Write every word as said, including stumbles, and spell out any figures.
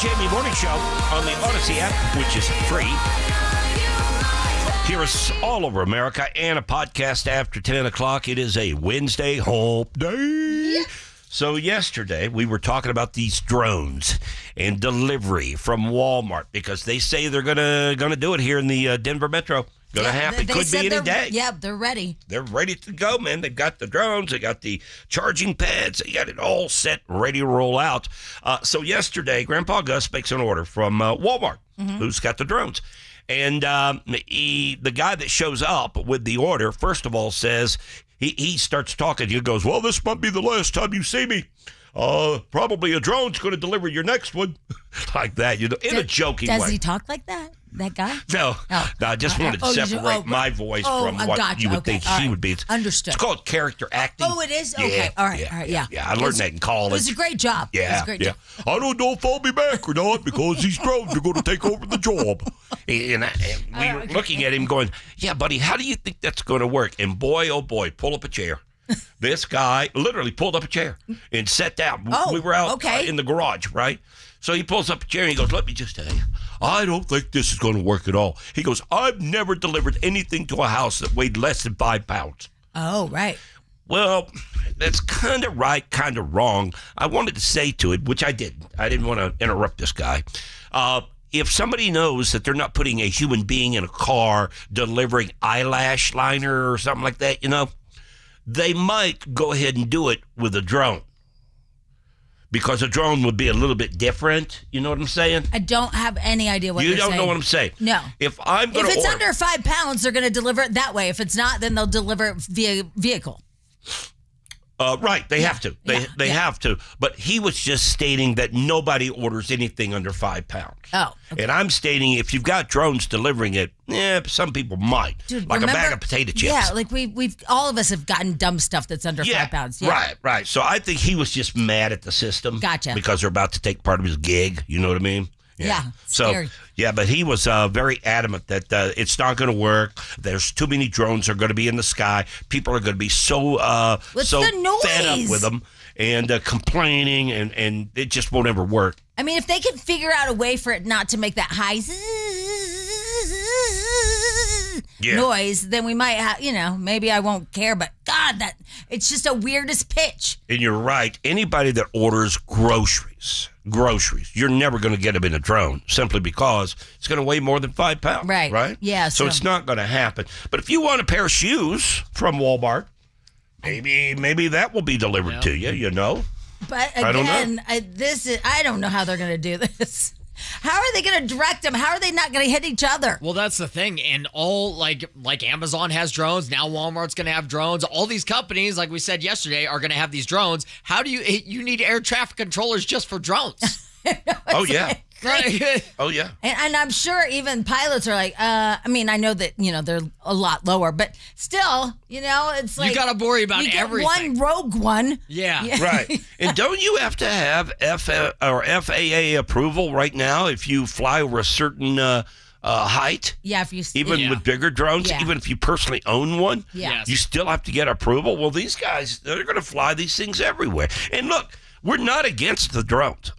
Jamie Morning Show on the Odyssey app, which is free. Hear us all over America and a podcast after ten o'clock. It is a Wednesday hump day. Yeah. So yesterday we were talking about these drones and delivery from Walmart because they say they're gonna gonna do it here in the uh, Denver metro. Gonna yeah, happen. They Could be any day. Yeah, they're ready. They're ready to go, man. They've got the drones. They got the charging pads. They got it all set, ready to roll out. Uh, so yesterday, Grandpa Gus makes an order from uh, Walmart, mm-hmm. who's got the drones. And um, he, the guy that shows up with the order, first of all, says, he, he starts talking. He goes, well, this might be the last time you see me. Uh, probably a drone's going to deliver your next one. Like that, you know, in does, a joking does way. Does he talk like that? That guy? No, oh. no. I just uh, wanted to oh, separate oh, my voice oh, from what gotcha. you would okay. think All she right. would be. It's, Understood. It's called character acting. Oh, it is? Yeah, okay. All right. Yeah, all right. Yeah. Yeah. yeah. I learned that in college. It was a great job. Yeah. It was a great yeah. job. I don't know if I'll be back or not because these drones are going to take over the job. And, I, and we oh, were okay. looking at him going, yeah, buddy, how do you think that's going to work? And boy, oh boy, pull up a chair. This guy literally pulled up a chair and sat down. Oh, we were out okay. uh, in the garage, right? So he pulls up a chair and he goes, let me just tell you, I don't think this is going to work at all. He goes, I've never delivered anything to a house that weighed less than five pounds. Oh, right. Well, that's kind of right, kind of wrong. I wanted to say to it, which I didn't. I didn't want to interrupt this guy. Uh, if somebody knows that they're not putting a human being in a car delivering eyelash liner or something like that, you know, they might go ahead and do it with a drone. Because a drone would be a little bit different. You know what I'm saying? I don't have any idea what you you're saying. You don't know what I'm saying? No. If I'm going to If it's order, under five pounds, they're going to deliver it that way. If it's not, then they'll deliver it via vehicle. Uh, right, they yeah. have to. They yeah. they yeah. have to. But he was just stating that nobody orders anything under five pounds. Oh. Okay. And I'm stating if you've got drones delivering it, yeah, some people might. Dude, like remember, a bag of potato chips. Yeah, like we we've all of us have gotten dumb stuff that's under yeah, five pounds. Yeah. Right, right. So I think he was just mad at the system. Gotcha. Because they're about to take part of his gig. You know what I mean? Yeah. yeah so, scary. yeah, but he was uh, very adamant that uh, it's not going to work. There's too many drones are going to be in the sky. People are going to be so uh, What's so the noise? fed up with them and uh, complaining, and, and it just won't ever work. I mean, if they can figure out a way for it not to make that high yeah. noise, then we might have, you know, maybe I won't care. But God, that it's just a weirdest pitch. And you're right. Anybody that orders groceries, groceries, you're never going to get them in a drone simply because it's going to weigh more than five pounds. Right. Right. Yeah. So, so it's not going to happen. But if you want a pair of shoes from Walmart, maybe maybe that will be delivered yeah. to you. You know. But again, I don't know. I, this is I don't know how they're going to do this. How are they going to direct them? How are they not going to hit each other? Well, that's the thing. And all like like Amazon has drones. Now Walmart's going to have drones. All these companies, like we said yesterday, are going to have these drones. How do you you need air traffic controllers just for drones? Oh, yeah. Like, right. Oh, yeah. And, and I'm sure even pilots are like, uh, I mean, I know that, you know, they're a lot lower, but still, you know, it's like. You got to worry about you get everything. one rogue one. Yeah. yeah. Right. And don't you have to have F or F A A approval right now if you fly over a certain uh, uh, height? Yeah. If you Even yeah. with bigger drones, yeah. even if you personally own one, yeah. Yes. you still have to get approval. Well, these guys, they're going to fly these things everywhere. And look, we're not against the drones.